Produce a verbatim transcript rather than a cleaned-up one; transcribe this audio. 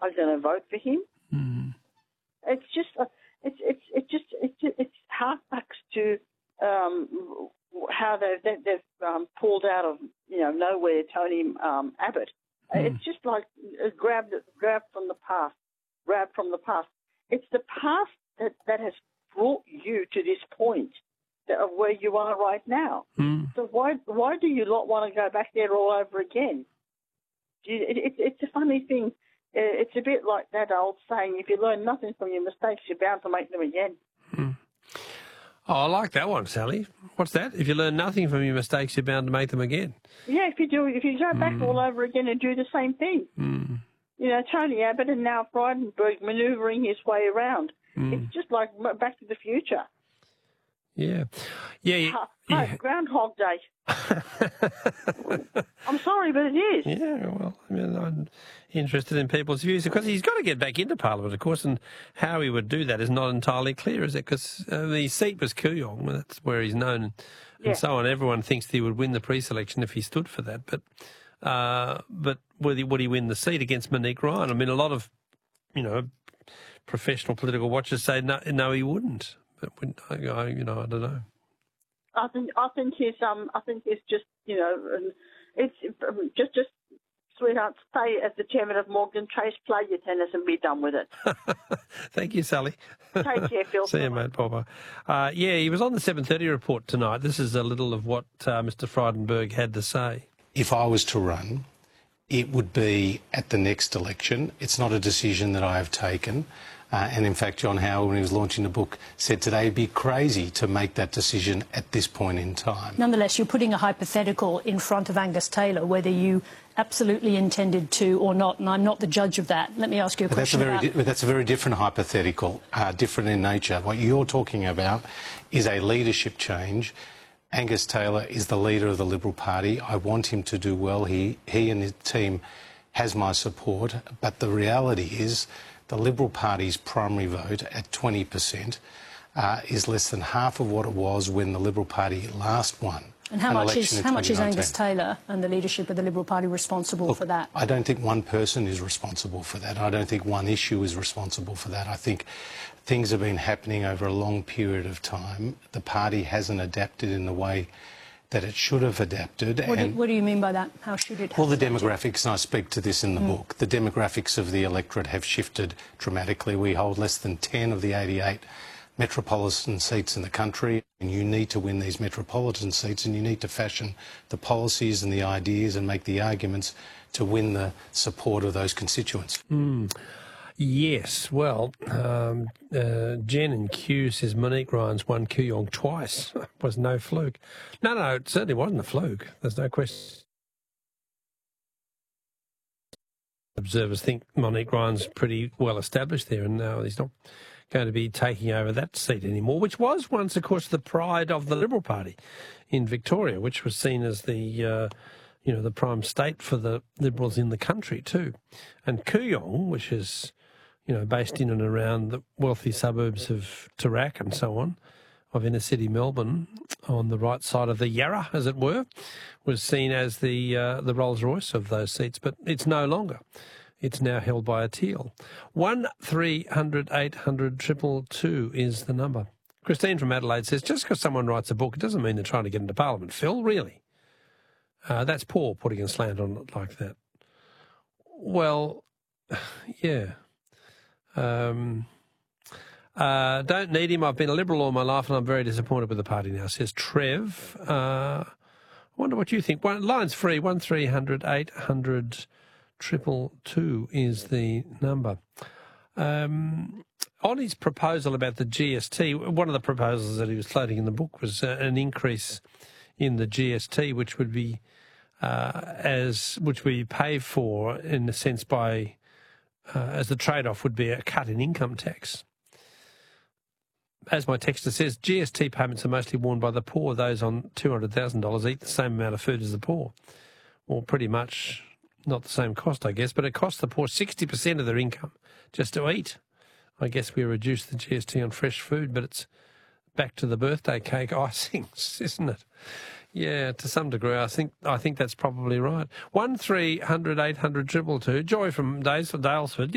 are going to vote for him. Mm. It's just, uh, it's it's it just it it's harkbacks to um, how they've they've, they've um, pulled out of you know nowhere Tony um, Abbott. Mm. It's just like uh, grabbed grabbed from the past, grabbed from the past. It's the past that, that has brought you to this point of where you are right now. Mm. So why why do you not want to go back there all over again? It, it, it's a funny thing. It's a bit like that old saying, if you learn nothing from your mistakes, you're bound to make them again. Mm. Oh, I like that one, Sally. What's that? If you learn nothing from your mistakes, you're bound to make them again. Yeah, if you do, if you go back mm. all over again and do the same thing. Mm. You know, Tony Abbott and now Frydenberg manoeuvring his way around. Mm. It's just like Back to the Future. Yeah. Yeah. yeah, uh, yeah. Groundhog Day. I'm sorry, but it is. Yeah, well, I mean, I'm interested in people's views because he's got to get back into Parliament, of course, and how he would do that is not entirely clear, is it? Because uh, the seat was Kooyong, that's where he's known, and yeah. so on. Everyone thinks that he would win the pre-selection if he stood for that, but uh, but would he, would he win the seat against Monique Ryan? I mean, a lot of, you know, professional political watchers say no, no, he wouldn't. But when, I, you know, I don't know. I think I think he's um I think he's just you know it's just just sweetheart, stay as the chairman of Morgan Chase, play your tennis and be done with it. Thank you, Sally. Take care, Phil. See you, mate. Bye-bye. Uh, yeah, he was on the seven thirty report tonight. This is a little of what uh, Mister Frydenberg had to say. If I was to run, it would be at the next election. It's not a decision that I have taken. Uh, and in fact, John Howard, when he was launching the book, said today it'd be crazy to make that decision at this point in time. Nonetheless, you're putting a hypothetical in front of Angus Taylor, whether you absolutely intended to or not, and I'm not the judge of that. Let me ask you a but question that's a very about... di- that's a very different hypothetical, uh, different in nature. What you're talking about is a leadership change. Angus Taylor is the leader of the Liberal Party. I want him to do well. He, he and his team has my support, but the reality is the Liberal Party's primary vote at twenty percent uh, is less than half of what it was when the Liberal Party last won. And how an much is in how much is twenty nineteen. Angus Taylor and the leadership of the Liberal Party responsible Look, for that? I don't think one person is responsible for that. I don't think one issue is responsible for that. I think things have been happening over a long period of time. The party hasn't adapted in the way that it should have adapted. What, and do, what do you mean by that? How should it have Well, the adapted? demographics, and I speak to this in the mm. book, the demographics of the electorate have shifted dramatically. We hold less than ten of the eighty-eight metropolitan seats in the country, and you need to win these metropolitan seats, and you need to fashion the policies and the ideas and make the arguments to win the support of those constituents. Mm. Yes, well, um, uh, Jen in Q says Monique Ryan's won Kooyong twice. Was no fluke. No, no, it certainly wasn't a fluke. There's no question. Observers think Monique Ryan's pretty well established there, and now he's not going to be taking over that seat anymore, which was once, of course, the pride of the Liberal Party in Victoria, which was seen as the... Uh, you know, the prime state for the Liberals in the country too. And Kooyong, which is, you know, based in and around the wealthy suburbs of Toorak and so on, of inner city Melbourne, on the right side of the Yarra, as it were, was seen as the uh, the Rolls-Royce of those seats, but it's no longer. It's now held by a Teal. One three hundred eight hundred triple two is the number. Christine from Adelaide says, just because someone writes a book, it doesn't mean they're trying to get into Parliament. Phil, really? Uh, that's poor, putting a slant on it like that. Well, yeah. Um, uh, don't need him. I've been a Liberal all my life and I'm very disappointed with the party now, says Trev. Uh, I wonder what you think. One, line's free, one three hundred eight hundred triple two is the number. Um, on his proposal about the G S T, one of the proposals that he was floating in the book was uh, an increase in the G S T, which would be uh, as which we pay for in a sense by uh, as the trade-off would be a cut in income tax. As my texter says, G S T payments are mostly borne by the poor. Those on two hundred thousand dollars eat the same amount of food as the poor. Well, pretty much not the same cost, I guess, but it costs the poor sixty percent of their income just to eat. I guess we reduce the G S T on fresh food, but it's back to the birthday cake icings, isn't it? Yeah, to some degree, I think I think that's probably right. One three hundred eight hundred triple two. Joy from Days Dalesford.